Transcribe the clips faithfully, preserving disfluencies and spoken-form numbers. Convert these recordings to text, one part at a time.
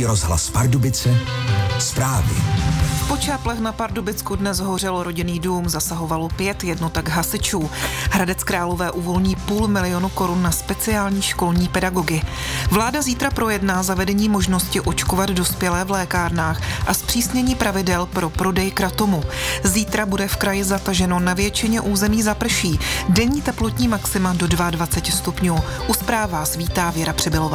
Český rozhlas Pardubice, zprávy. V Počáplech na Pardubicku dnes hořel rodinný dům, zasahovalo pět jednotek hasičů. Hradec Králové uvolní půl milionu korun na speciální školní pedagogy. Vláda zítra projedná zavedení možnosti očkovat dospělé v lékárnách a zpřísnění pravidel pro prodej kratomu. Zítra bude v kraji zataženo, na většině území zaprší. Denní teplotní maxima do dvacet dva stupňů. U zpráv vás vítá Věra Přibylová.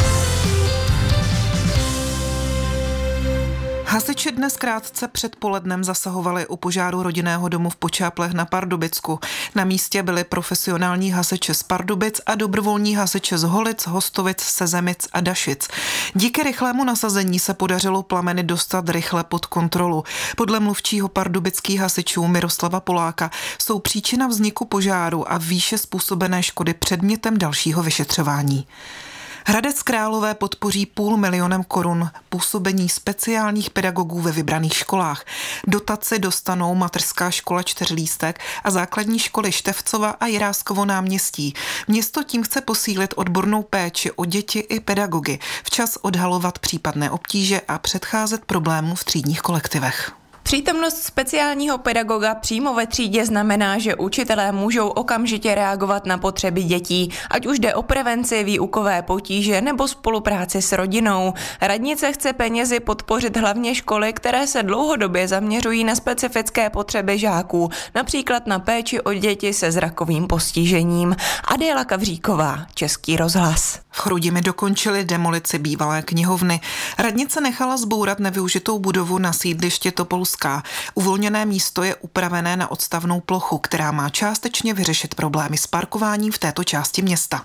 Hasiči dnes krátce před polednem zasahovali u požáru rodinného domu v Počáplech na Pardubicku. Na místě byli profesionální hasiči z Pardubic a dobrovolní hasiči z Holic, Hostovic, Sezemic a Dašic. Díky rychlému nasazení se podařilo plameny dostat rychle pod kontrolu. Podle mluvčího pardubických hasičů Miroslava Poláka jsou příčina vzniku požáru a výše způsobené škody předmětem dalšího vyšetřování. Hradec Králové podpoří půl milionem korun působení speciálních pedagogů ve vybraných školách. Dotaci dostanou mateřská škola Čtyřlístek a základní školy Števcova a Jiráskovo náměstí. Město tím chce posílit odbornou péči o děti i pedagogy, včas odhalovat případné obtíže a předcházet problémům v třídních kolektivech. Přítomnost speciálního pedagoga přímo ve třídě znamená, že učitelé můžou okamžitě reagovat na potřeby dětí, ať už jde o prevenci, výukové potíže nebo spolupráci s rodinou. Radnice chce penězi podpořit hlavně školy, které se dlouhodobě zaměřují na specifické potřeby žáků, například na péči o děti se zrakovým postižením. Adéla Kavříková, Český rozhlas. V Chrudimi dokončili demolici bývalé knihovny. Radnice nechala zbourat nevyužitou budovu na sídlišti Topolská. Uvolněné místo je upravené na odstavnou plochu, která má částečně vyřešit problémy s parkováním v této části města.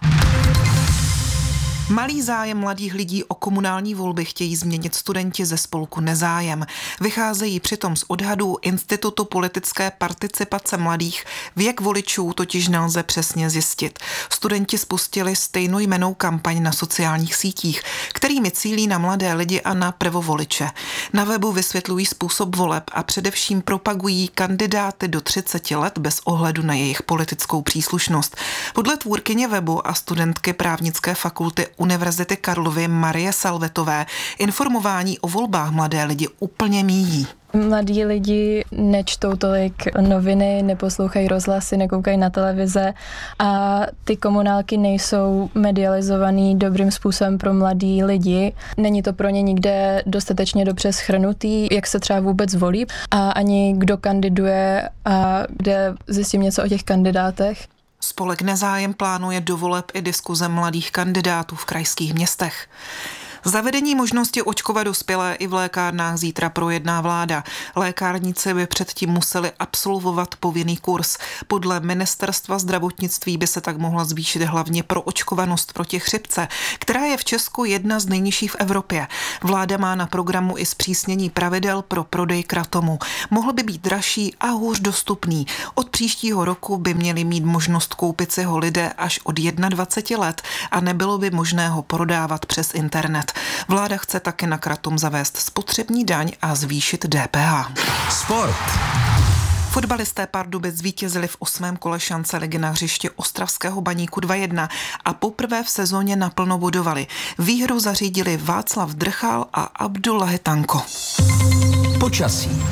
Malý zájem mladých lidí o komunální volby chtějí změnit studenti ze spolku Nezájem. Vycházejí přitom z odhadů Institutu politické participace mladých, věk voličů totiž nelze přesně zjistit. Studenti spustili stejnojmennou kampaň na sociálních sítích, kterými cílí na mladé lidi a na prvovoliče. Na webu vysvětlují způsob voleb a především propagují kandidáty do třiceti let bez ohledu na jejich politickou příslušnost. Podle tvůrkyně webu a studentky právnické fakulty Univerzity Karlovy Marie Salvetové informování o volbách mladé lidi úplně míjí. Mladí lidi nečtou tolik noviny, neposlouchají rozhlasy, nekoukají na televize a ty komunálky nejsou medializovaný dobrým způsobem pro mladí lidi. Není to pro ně nikde dostatečně dobře shrnutý, jak se třeba vůbec volí a ani kdo kandiduje a kde zjistím něco o těch kandidátech. Spolek Nezájem plánuje do voleb i diskuze mladých kandidátů v krajských městech. Zavedení možnosti očkovat dospělé i v lékárnách zítra projedná vláda. Lékárníci by předtím museli absolvovat povinný kurz. Podle ministerstva zdravotnictví by se tak mohla zvýšit hlavně proočkovanost proti chřipce, která je v Česku jedna z nejnižších v Evropě. Vláda má na programu i zpřísnění pravidel pro prodej kratomu. Mohl by být dražší a hůř dostupný. Od příštího roku by měli mít možnost koupit si ho lidé až od dvaceti jedna let a nebylo by možné ho prodávat přes internet. Vláda chce taky na kratom zavést spotřební daň a zvýšit D P H. Sport. Fotbalisté Pardubic zvítězili v osmém kole šance ligy na hřišti ostravského Baníku dva jedna a poprvé v sezóně naplno bodovali. Výhru zařídili Václav Drchal a Abdullahi Tanko. Počasí.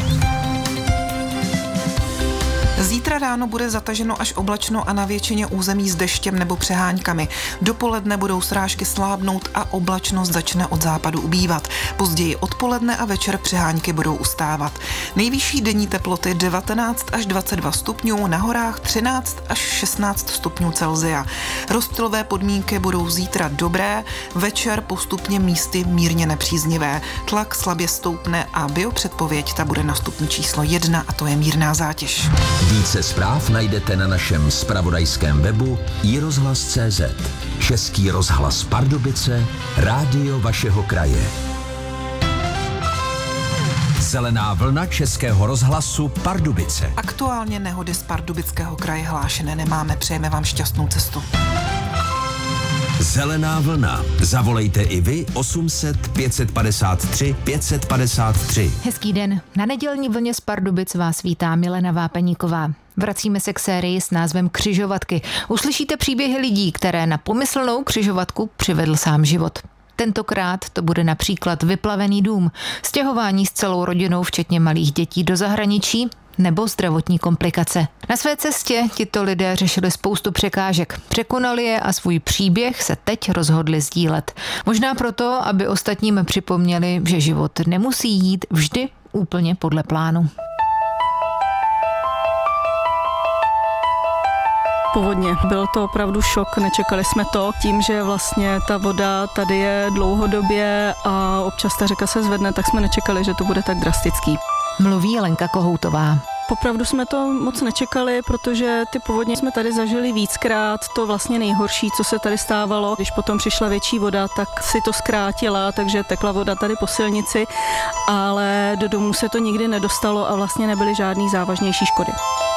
Zítra ráno bude zataženo až oblačno a na většině území s deštěm nebo přeháňkami. Dopoledne budou srážky slábnout a oblačnost začne od západu ubývat. Později odpoledne a večer přeháňky budou ustávat. Nejvyšší denní teploty devatenáct až dvacet dva stupňů, na horách třináct až šestnáct stupňů Celsia. Rozptylové podmínky budou zítra dobré, večer postupně místy mírně nepříznivé. Tlak slabě stoupne a biopředpověď ta bude na stupni číslo jedna a to je mírná zátěž. Více zpráv najdete na našem zpravodajském webu i rozhlas tečka cé zet. Český rozhlas Pardubice, rádio vašeho kraje. Zelená vlna Českého rozhlasu Pardubice. Aktuálně nehody z Pardubického kraje hlášené nemáme, přejeme vám šťastnou cestu. Zelená vlna. Zavolejte i vy osm set pět set padesát tři pět set padesát tři. Hezký den. Na nedělní vlně z Pardubic vás vítá Milena Vápeníková. Vracíme se k sérii s názvem Křižovatky. Uslyšíte příběhy lidí, které na pomyslnou křižovatku přivedl sám život. Tentokrát to bude například vyplavený dům, stěhování s celou rodinou, včetně malých dětí, do zahraničí nebo zdravotní komplikace. Na své cestě tito lidé řešili spoustu překážek. Překonali je a svůj příběh se teď rozhodli sdílet. Možná proto, aby ostatním připomněli, že život nemusí jít vždy úplně podle plánu. Povodně. Byl to opravdu šok, nečekali jsme to. Tím, že vlastně ta voda tady je dlouhodobě a občas ta řeka se zvedne, tak jsme nečekali, že to bude tak drastický. Mluví Lenka Kohoutová. Opravdu jsme to moc nečekali, protože ty povodně jsme tady zažili víckrát. To vlastně nejhorší, co se tady stávalo. Když potom přišla větší voda, tak si to zkrátila, takže tekla voda tady po silnici, ale do domů se to nikdy nedostalo a vlastně nebyly žádný závažnější škody.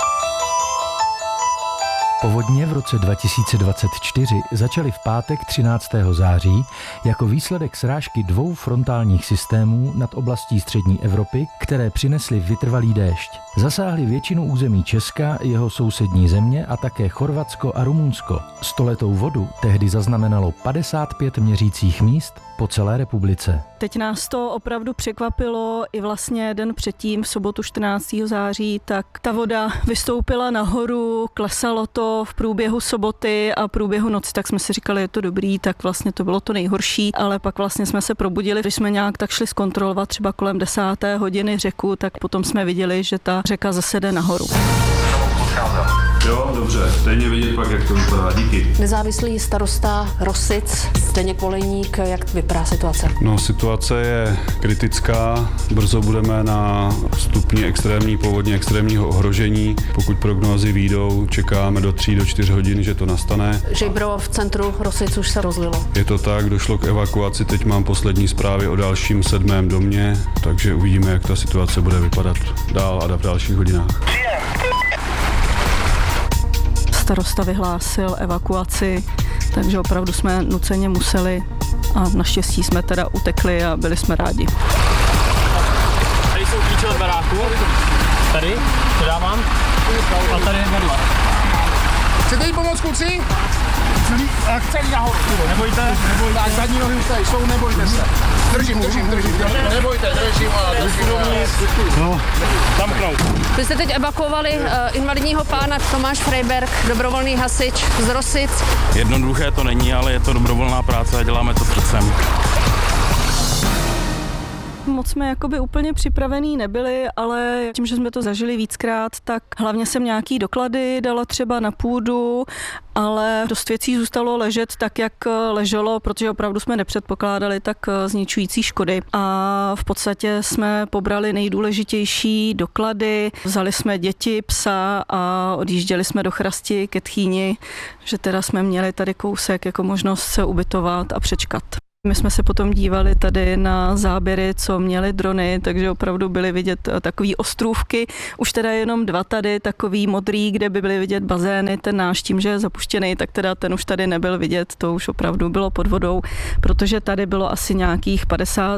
Povodně v roce dva tisíce dvacet čtyři začaly v pátek třináctého září jako výsledek srážky dvou frontálních systémů nad oblastí střední Evropy, které přinesly vytrvalý déšť. Zasáhly většinu území Česka, jeho sousední země a také Chorvatsko a Rumunsko. Stoletou vodu tehdy zaznamenalo padesát pět měřících míst po celé republice. Teď nás to opravdu překvapilo i vlastně den předtím, v sobotu čtrnáctého září, tak ta voda vystoupila nahoru, klesalo to v průběhu soboty a průběhu noci, tak jsme si říkali, je to dobrý, tak vlastně to bylo to nejhorší, ale pak vlastně jsme se probudili, když jsme nějak tak šli zkontrolovat třeba kolem desáté hodiny řeku, tak potom jsme viděli, že ta řeka zase jde nahoru. Jo, dobře, stejně vidět pak, jak to vypadá, díky. Nezávislý starosta Rosic, Zdeněk Volejník, jak vypadá situace? No, situace je kritická, brzo budeme na stupni extrémní povodně, extrémního ohrožení. Pokud prognózy výjdou, čekáme do tří do čtyř hodin, že to nastane. Žejbro v centru Rosic už se rozlilo. Je to tak, došlo k evakuaci, teď mám poslední zprávy o dalším sedmém domě, takže uvidíme, jak ta situace bude vypadat dál a v dalších hodinách. Starosta vyhlásil evakuaci, takže opravdu jsme nuceně museli a naštěstí jsme teda utekli a byli jsme rádi. Tady jsou klíče od baráku, tady, to dávám, a tady je vedle. Chcete jí pomoct, kluci? Celý, celý nahoru. Nebojte, nebojte. Tak, zadní nohy už tady jsou, nebojte se. Držím, držím, držím. Nebojte, držím a držím. No, zamknout. Vy jste teď evakuovali uh, invalidního pána Tomáš Freiberg, dobrovolný hasič z Rosic. Jednoduché to není, ale je to dobrovolná práce a děláme to srdcem. Moc jsme jakoby úplně připravený nebyli, ale tím, že jsme to zažili víckrát, tak hlavně jsem nějaký doklady dala třeba na půdu, ale dost věcí zůstalo ležet tak, jak leželo, protože opravdu jsme nepředpokládali tak zničující škody. A v podstatě jsme pobrali nejdůležitější doklady, vzali jsme děti, psa a odjížděli jsme do Chrasti ke tchýni, že teda jsme měli tady kousek jako možnost se ubytovat a přečkat. My jsme se potom dívali tady na záběry, co měly drony, takže opravdu byly vidět takový ostrůvky, už teda jenom dva tady, takový modrý, kde by byly vidět bazény, ten náš tím, že je zapuštěný, tak teda ten už tady nebyl vidět, to už opravdu bylo pod vodou, protože tady bylo asi nějakých padesát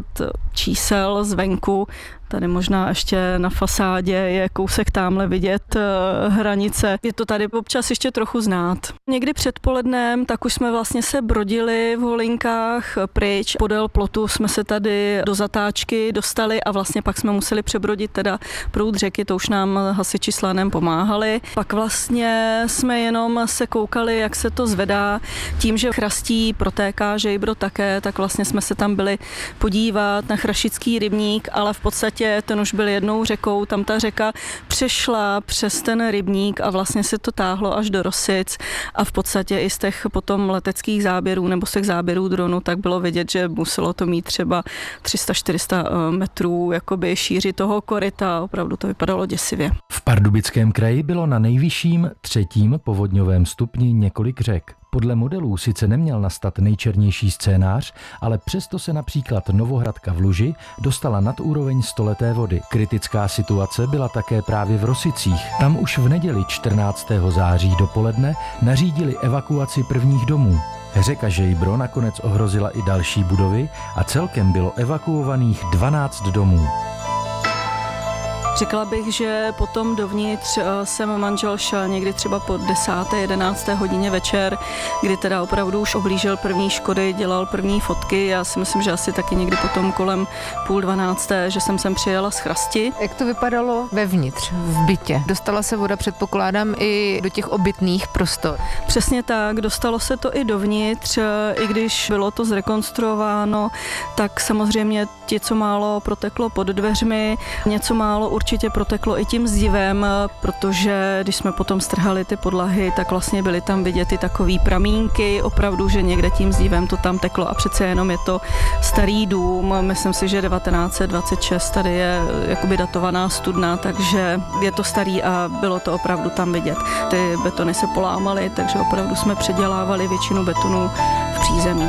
čísel zvenku, tady možná ještě na fasádě je kousek tamhle vidět uh, hranice. Je to tady občas ještě trochu znát. Někdy předpolednem tak už jsme vlastně se brodili v holinkách pryč. Podél plotu jsme se tady do zatáčky dostali a vlastně pak jsme museli přebrodit teda proud řeky, to už nám hasiči s lanem pomáhali. Pak vlastně jsme jenom se koukali, jak se to zvedá. Tím, že Chrastí protéká Žejbro také, tak vlastně jsme se tam byli podívat na Chrašický rybník, ale v podstatě ten už byl jednou řekou, tam ta řeka přešla přes ten rybník a vlastně se to táhlo až do Rosic a v podstatě i z těch potom leteckých záběrů nebo z těch záběrů dronu tak bylo vidět, že muselo to mít třeba tři sta čtyři sta metrů jakoby šíři toho koryta, opravdu to vypadalo děsivě. V Pardubickém kraji bylo na nejvyšším třetím povodňovém stupni několik řek. Podle modelů sice neměl nastat nejčernější scénář, ale přesto se například Novohradka v Luži dostala nad úroveň stoleté vody. Kritická situace byla také právě v Rosicích. Tam už v neděli čtrnáctého září dopoledne nařídili evakuaci prvních domů. Řeka Žejbro nakonec ohrozila i další budovy a celkem bylo evakuovaných dvanáct domů. Řekla bych, že potom dovnitř jsem manžel šel někdy třeba po desáté, jedenácté hodině večer, kdy teda opravdu už oblížil první škody, dělal první fotky. Já si myslím, že asi taky někdy potom kolem půl dvanácté, že jsem sem přijela z Chrasti. Jak to vypadalo vevnitř, v bytě? Dostala se voda, předpokládám, i do těch obytných prostor? Přesně tak, dostalo se to i dovnitř, i když bylo to zrekonstruováno, tak samozřejmě něco málo proteklo pod dveřmi, něco málo určitě proteklo i tím zdivem, protože když jsme potom strhali ty podlahy, tak vlastně byly tam vidět i takový pramínky, opravdu, že někde tím zdivem to tam teklo a přece jenom je to starý dům, myslím si, že devatenáct set dvacet šest tady je jakoby datovaná studna, takže je to starý a bylo to opravdu tam vidět. Ty betony se polámaly, takže opravdu jsme předělávali většinu betonů v přízemí.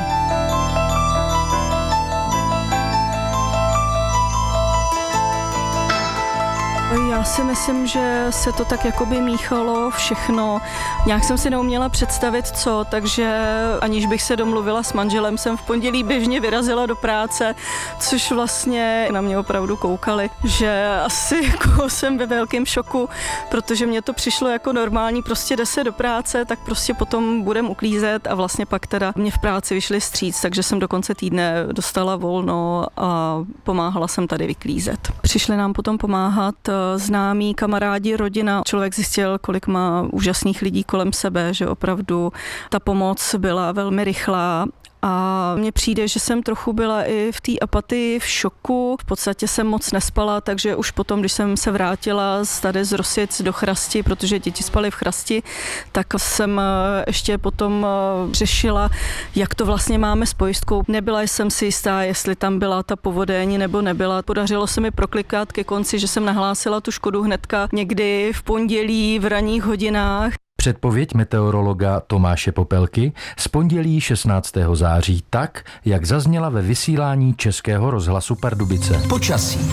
Já si myslím, že se to tak jakoby míchalo všechno. Nějak jsem si neuměla představit co, takže aniž bych se domluvila s manželem, jsem v pondělí běžně vyrazila do práce, což vlastně na mě opravdu koukali, že asi jako jsem ve velkém šoku, protože mně to přišlo jako normální, prostě jde se do práce, tak prostě potom budem uklízet a vlastně pak teda mě v práci vyšli vstříc, takže jsem do konce týdne dostala volno a pomáhala jsem tady vyklízet. Přišli nám potom pomáhat známí, kamarádi, rodina. Člověk zjistil, kolik má úžasných lidí kolem sebe, že opravdu ta pomoc byla velmi rychlá. A mně přijde, že jsem trochu byla i v té apatii, v šoku. V podstatě jsem moc nespala, takže už potom, když jsem se vrátila tady z Rosic do Chrasti, protože děti spaly v Chrasti, tak jsem ještě potom řešila, jak to vlastně máme s pojistkou. Nebyla jsem si jistá, jestli tam byla ta povodeň nebo nebyla. Podařilo se mi proklikat ke konci, že jsem nahlásila tu škodu hnedka někdy v pondělí v ranních hodinách. Předpověď meteorologa Tomáše Popelky z pondělí šestnáctého září tak, jak zazněla ve vysílání Českého rozhlasu Pardubice. Počasí.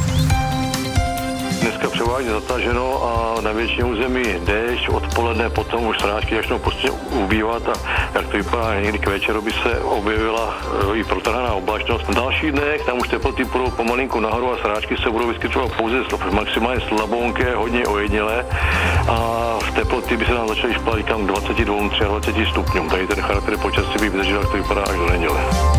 Dneska převážně zataženo a na většině území déšť, odpoledne potom už srážky začnou postupně ubývat a jak to vypadá, někdy k večeru by se objevila i protrhaná oblačnost. V dalších dnech tam už teploty půjdou pomalinku nahoru a srážky se budou vyskytovat pouze maximálně slabonké, hodně ojedinělé a v teploty by se nám začaly šplat kam dvacet dva dvacet tři stupňům. Tady ten charakter počasí by vydržel, jak to vypadá až do neděle.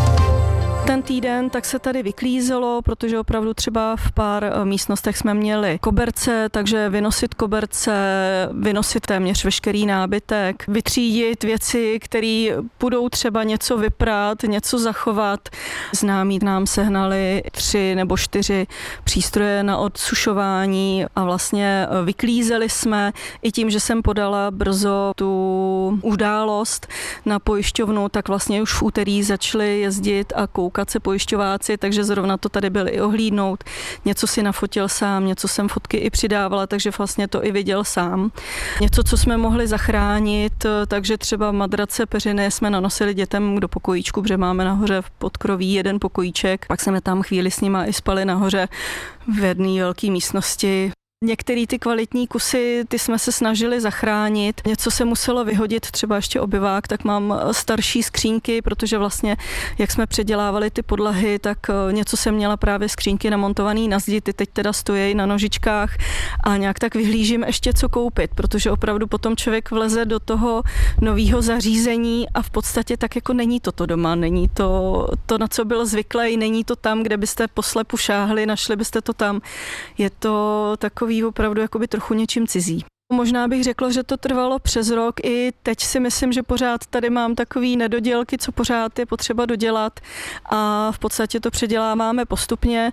Ten týden tak se tady vyklízelo, protože opravdu třeba v pár místnostech jsme měli koberce, takže vynosit koberce, vynosit téměř veškerý nábytek, vytřídit věci, které budou třeba něco vyprát, něco zachovat. Známí nám sehnali tři nebo čtyři přístroje na odsušování a vlastně vyklízeli jsme i tím, že jsem podala brzo tu událost na pojišťovnu, tak vlastně už v úterý začali jezdit a koukat se pojišťováci, takže zrovna to tady byl i ohlídnout. Něco si nafotil sám, něco jsem fotky i přidávala, takže vlastně to i viděl sám. Něco, co jsme mohli zachránit, takže třeba madrace, peřiny jsme nanosili dětem do pokojíčku, protože máme nahoře v podkroví jeden pokojíček, pak jsme tam chvíli s nima i spali nahoře v jedné velké místnosti. Některé ty kvalitní kusy, ty jsme se snažili zachránit. Něco se muselo vyhodit, třeba ještě obyvák, tak mám starší skřínky, protože vlastně, jak jsme předělávali ty podlahy, tak něco jsem měla právě skřínky namontovaný na zdi, ty teď teda stojí na nožičkách a nějak tak vyhlížím ještě co koupit, protože opravdu potom člověk vleze do toho nového zařízení a v podstatě tak jako není to to doma, není to to, na co byl zvyklý, není to tam, kde byste po slepu šáhli, našli byste to tam. Je to takový opravdu jakoby trochu něčím cizí. Možná bych řekla, že to trvalo přes rok. I teď si myslím, že pořád tady mám takový nedodělky, co pořád je potřeba dodělat a v podstatě to předěláváme postupně.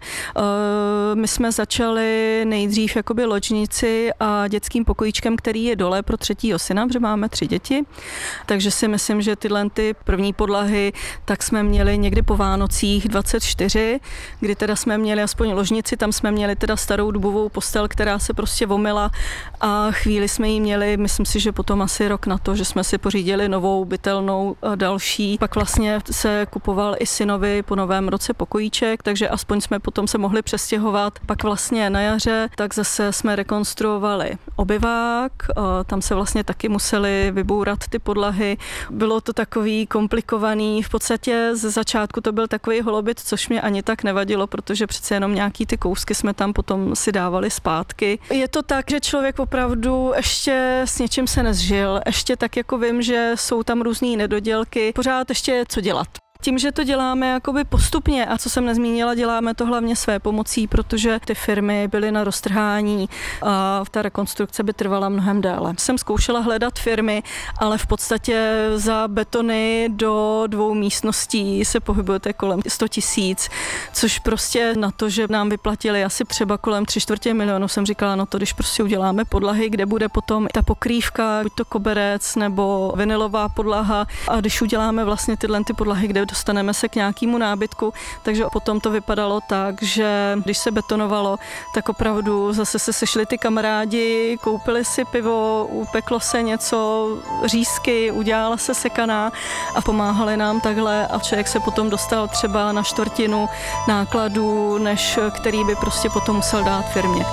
My jsme začali nejdřív jakoby ložnici a dětským pokojíčkem, který je dole pro třetího syna, protože máme tři děti. Takže si myslím, že tyhle ty první podlahy tak jsme měli někdy po Vánocích dvacet čtyři, kdy teda jsme měli aspoň ložnici, tam jsme měli teda starou dubovou postel, která se prostě vomila a chvíli jsme ji měli, myslím si, že potom asi rok na to, že jsme si pořídili novou bytelnou a další. Pak vlastně se kupoval i synovi po novém roce pokojíček, takže aspoň jsme potom se mohli přestěhovat. Pak vlastně na jaře, tak zase jsme rekonstruovali obyvák, tam se vlastně taky museli vybourat ty podlahy. Bylo to takový komplikovaný, v podstatě ze začátku to byl takový holobit, což mě ani tak nevadilo, protože přece jenom nějaký ty kousky jsme tam potom si dávali zpátky. Je to tak, že člověk opravdu ještě s něčím se nezžil, ještě tak jako vím, že jsou tam různý nedodělky, pořád ještě je co dělat. Tím, že to děláme jakoby postupně a co jsem nezmínila, děláme to hlavně své pomocí, protože ty firmy byly na roztrhání a ta rekonstrukce by trvala mnohem déle. Jsem zkoušela hledat firmy, ale v podstatě za betony do dvou místností se pohybujete kolem sto tisíc, což prostě na to, že nám vyplatili asi třeba kolem tři čtvrtě milionu, jsem říkala, no to když prostě uděláme podlahy, kde bude potom ta pokrývka, buď to koberec nebo vinylová podlaha a když uděláme vlastně tyhle ty podlahy, kde dostaneme se k nějakému nábytku, takže potom to vypadalo tak, že když se betonovalo, tak opravdu zase se sešli ty kamarádi, koupili si pivo, upeklo se něco, řízky, udělala se sekaná a pomáhali nám takhle a člověk se potom dostal třeba na čtvrtinu nákladů, než který by prostě potom musel dát firmě.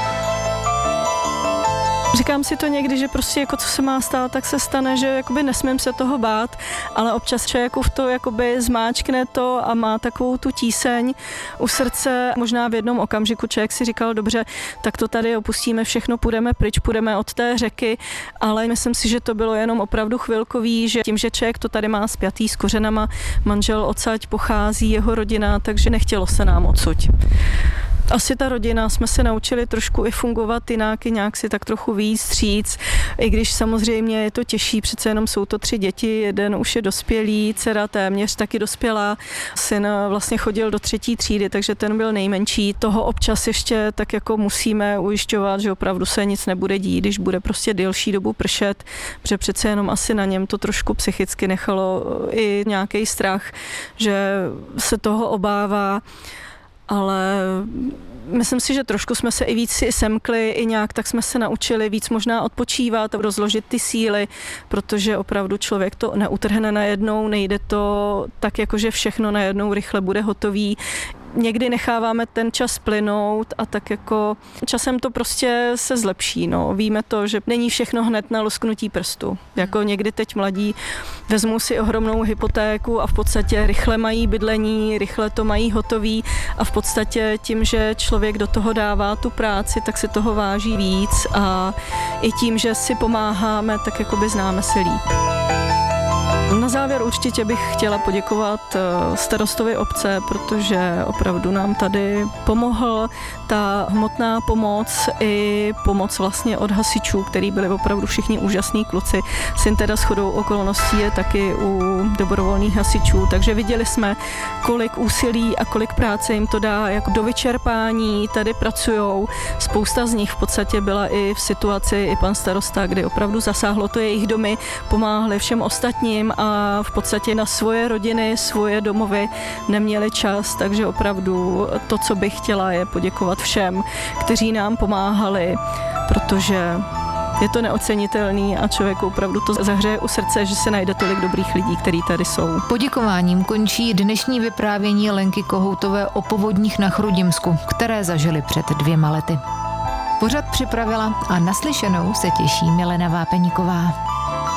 Říkám si to někdy, že prostě jako co se má stát, tak se stane, že jakoby nesmím se toho bát, ale občas člověku v to jakoby zmáčkne to a má takovou tu tíseň u srdce. Možná v jednom okamžiku člověk si říkal, dobře, tak to tady opustíme všechno, půjdeme pryč, půjdeme od té řeky, ale myslím si, že to bylo jenom opravdu chvilkový, že tím, že člověk to tady má spjatý s kořenama, manžel odsaď pochází, jeho rodina, takže nechtělo se nám odsuť. Asi ta rodina jsme se naučili trošku i fungovat jinak, i nějak si tak trochu víc stříc, i když samozřejmě je to těžší, přece jenom jsou to tři děti, jeden už je dospělý, dcera téměř taky dospělá, syn vlastně chodil do třetí třídy, takže ten byl nejmenší. Toho občas ještě tak jako musíme ujišťovat, že opravdu se nic nebude dít, když bude prostě delší dobu pršet, protože přece jenom asi na něm to trošku psychicky nechalo i nějaký strach, že se toho obává. Ale myslím si, že trošku jsme se i víc si semkli, i nějak tak jsme se naučili víc možná odpočívat, rozložit ty síly, protože opravdu člověk to neutrhne najednou, nejde to tak jako, že všechno najednou rychle bude hotový. Někdy necháváme ten čas plynout a tak jako časem to prostě se zlepší. No. Víme to, že není všechno hned na lusknutí prstu. Jako někdy teď mladí vezmou si ohromnou hypotéku a v podstatě rychle mají bydlení, rychle to mají hotový a v podstatě tím, že člověk do toho dává tu práci, tak si toho váží víc a i tím, že si pomáháme, tak jakoby známe se líp. Na závěr určitě bych chtěla poděkovat starostovi obce, protože opravdu nám tady pomohl. Ta hmotná pomoc i pomoc vlastně od hasičů, který byli opravdu všichni úžasní kluci. Syn teda shodou okolností je taky u dobrovolných hasičů, takže viděli jsme, kolik úsilí a kolik práce jim to dá jako do vyčerpání. Tady pracujou. Spousta z nich v podstatě byla i v situaci, i pan starosta, kdy opravdu zasáhlo to jejich domy, pomáhali všem ostatním a v podstatě na svoje rodiny, svoje domovy neměli čas, takže opravdu to, co bych chtěla, je poděkovat všem, kteří nám pomáhali, protože je to neocenitelný a člověku opravdu to zahřeje u srdce, že se najde tolik dobrých lidí, kteří tady jsou. Poděkováním končí dnešní vyprávění Lenky Kohoutové o povodních na Chrudimsku, které zažili před dvěma lety. Pořad připravila a naslyšenou se těší Milena Vápeníková.